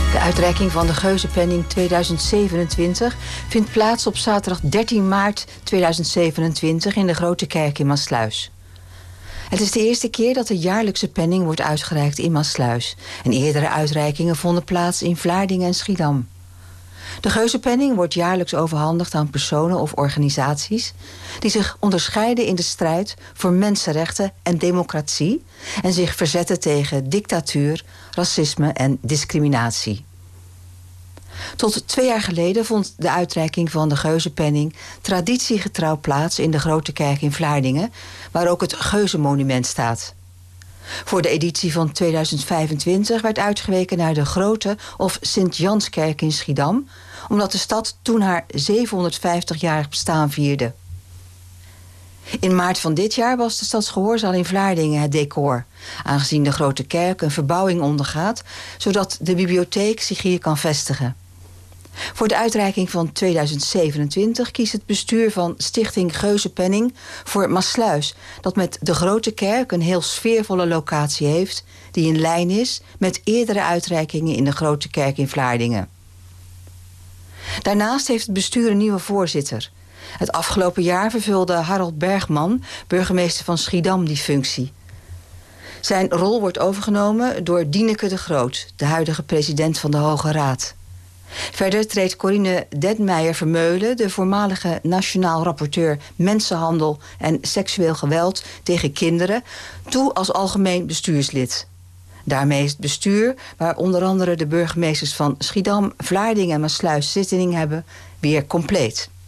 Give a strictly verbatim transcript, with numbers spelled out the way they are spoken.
De uitreiking van de Geuzenpenning tweeduizend zevenentwintig vindt plaats op zaterdag dertien maart tweeduizend zevenentwintig in de Grote Kerk in Maassluis. Het is de eerste keer dat de jaarlijkse penning wordt uitgereikt in Maassluis. En eerdere uitreikingen vonden plaats in Vlaardingen en Schiedam. De Geuzenpenning wordt jaarlijks overhandigd aan personen of organisaties die zich onderscheiden in de strijd voor mensenrechten en democratie en zich verzetten tegen dictatuur, racisme en discriminatie. Tot twee jaar geleden vond de uitreiking van de Geuzenpenning traditiegetrouw plaats in de Grote Kerk in Vlaardingen, waar ook het Geuzenmonument staat. Voor de editie van tweeduizend vijfentwintig werd uitgeweken naar de Grote of Sint-Janskerk in Schiedam, omdat de stad toen haar zevenhonderdvijftigjarig bestaan vierde. In maart van dit jaar was de Stadsgehoorzaal in Vlaardingen het decor, aangezien de Grote Kerk een verbouwing ondergaat, zodat de bibliotheek zich hier kan vestigen. Voor de uitreiking van tweeduizend zevenentwintig kiest het bestuur van Stichting Geuzenpenning voor Maassluis, dat met de Grote Kerk een heel sfeervolle locatie heeft, die in lijn is met eerdere uitreikingen in de Grote Kerk in Vlaardingen. Daarnaast heeft het bestuur een nieuwe voorzitter. Het afgelopen jaar vervulde Harold Bergman, burgemeester van Schiedam, die functie. Zijn rol wordt overgenomen door Dieneke de Groot, de huidige president van de Hoge Raad. Verder treedt Corine Detmeijer-Vermeulen, de voormalige nationaal rapporteur mensenhandel en seksueel geweld tegen kinderen, toe als algemeen bestuurslid. Daarmee is het bestuur, waar onder andere de burgemeesters van Schiedam, Vlaardingen en Maassluis zitting hebben, weer compleet.